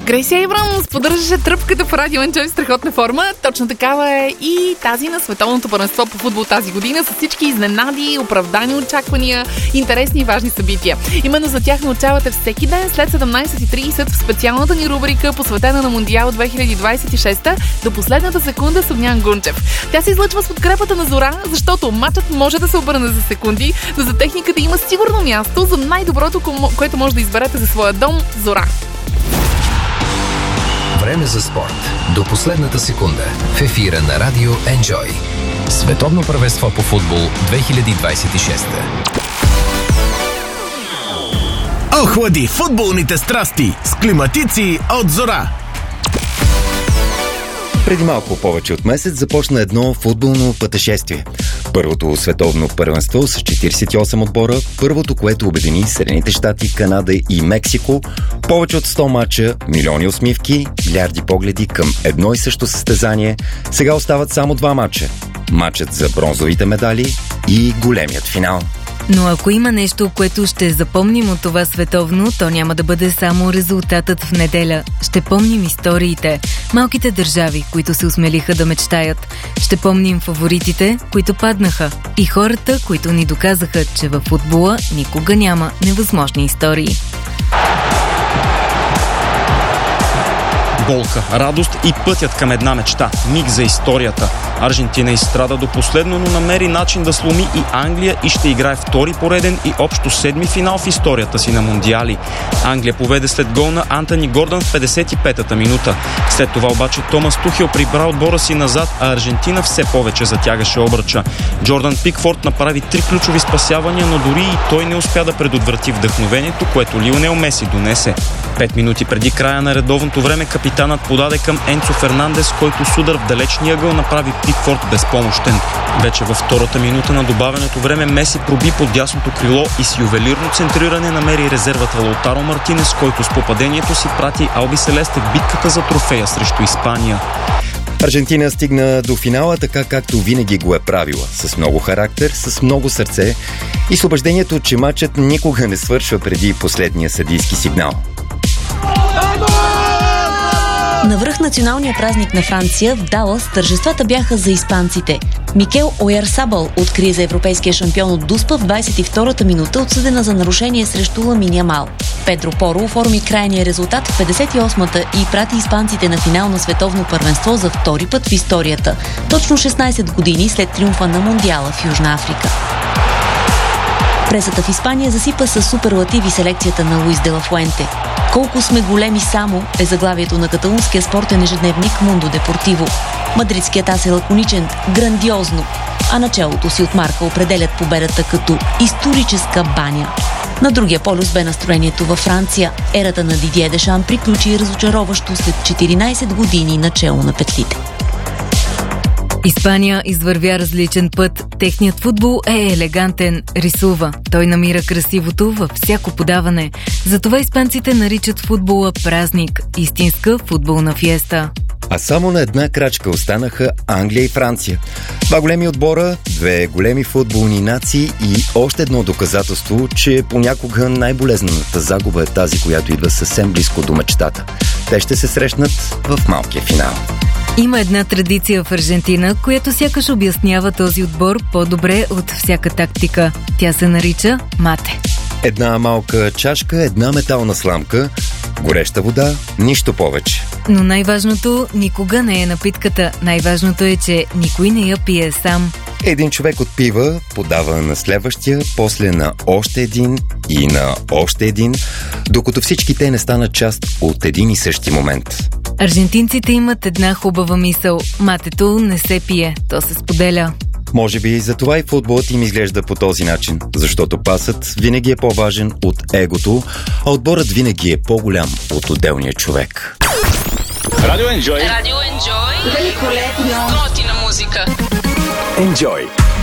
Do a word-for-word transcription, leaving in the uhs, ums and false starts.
Грейси Ейбрамс поддържаше тръпката по Радио Enjoy в страхотна форма. Точно такава е и тази на световното първенство по футбол тази година, с всички изненади, оправдани очаквания, интересни и важни събития. Именно за тях научавате всеки ден след седемнайсет и трийсет в специалната ни рубрика, посветена на Мондиал две хиляди двайсет и шеста, до последната секунда с Огнян Гунчев. Тя се излъчва с подкрепата на Зора, защото матчът може да се обърне за секунди, но за техниката има сигурно място за най-доброто, което може да изберете за своя дом – Зора. Време за спорт. До последната секунда. В ефира на Радио Enjoy. Световно първенство по футбол две хиляди двайсет и шеста. Охлади футболните страсти с климатици от Зора. Преди малко повече от месец започна едно футболно пътешествие. Първото световно първенство с четирийсет и осем отбора, първото, което обедини Съединените щати, Канада и Мексико, повече от сто мача, милиони усмивки, милиарди погледи към едно и също състезание. Сега остават само два мача. Мачът за бронзовите медали и големият финал. Но ако има нещо, което ще запомним от това световно, то няма да бъде само резултатът в неделя. Ще помним историите, малките държави, които се осмелиха да мечтаят. Ще помним фаворитите, които паднаха, и хората, които ни доказаха, че във футбола никога няма невъзможни истории. Болка, радост и пътят към една мечта. Миг за историята. Аржентина изстрада до последно, но намери начин да сломи и Англия и ще играе втори пореден и общо седми финал в историята си на Мондиали. Англия поведе след гол на Антони Гордън в петдесет и петата минута. След това обаче Томас Тухел прибра отбора си назад, а Аржентина все повече затягаше обръча. Джордан Пикфорд направи три ключови спасявания, но дори и той не успя да предотврати вдъхновението, което Лионел Меси донесе. Пет минути преди края на редовното време капитанът подаде към Енцо Фернандес, който с удар в далечния ъгъл направи Пикфорд безпомощен. Вече във втората минута на добавеното време Меси проби под дясното крило и с ювелирно центриране намери резервата Лаутаро Мартинес, който с попадението си прати Алби Селесте в битката за трофея срещу Испания. Аржентина стигна до финала така, както винаги го е правила. С много характер, с много сърце и с убеждението, че матчът никога не свършва преди последния съдийски сигнал. Навръх националния празник на Франция в Далас тържествата бяха за испанците. Микел Ойарсабал откри за европейския шампион от Дуспа в двайсет и втората минута, отсъдена за нарушение срещу Ламин Ямал. Педро Поро оформи крайния резултат в петдесет и осмата и прати испанците на финал на световно първенство за втори път в историята, точно шестнайсет години след триумфа на Мондиала в Южна Африка. Пресата в Испания засипа със суперлативи селекцията на Луис де ла Фуенте. Колко сме големи само е заглавието на каталунския спортен ежедневник Мундо Депортиво. Мадридският ас е лаконичен, грандиозно, а началото си от марка определят победата като историческа баня. На другия полюс бе настроението във Франция. Ерата на Дидие Дешан приключи разочароващо след четиринайсет години начало на петлите. Испания извървя различен път. Техният футбол е елегантен, рисува. Той намира красивото във всяко подаване. Затова испанците наричат футбола празник, истинска футболна фиеста. А само на една крачка останаха Англия и Франция. Два големи отбора, две големи футболни нации и още едно доказателство, че понякога най-болезнената загуба е тази, която идва съвсем близко до мечтата. Те ще се срещнат в малкия финал. Има една традиция в Аржентина, която сякаш обяснява този отбор по-добре от всяка тактика. Тя се нарича мате. Една малка чашка, една метална сламка, гореща вода, нищо повече. Но най-важното никога не е напитката. Най-важното е, че никой не я пие сам. Един човек отпива, подава на следващия, после на още един и на още един, докато всички те не станат част от един и същи момент. Аржентинците имат една хубава мисъл. Матето не се пие, то се споделя. Може би за това и футболът им изглежда по този начин, защото пасът винаги е по-важен от егото, а отборът винаги е по-голям от отделния човек. Радио Enjoy. Радио Enjoy. Великолепно. Готина музика. Enjoy.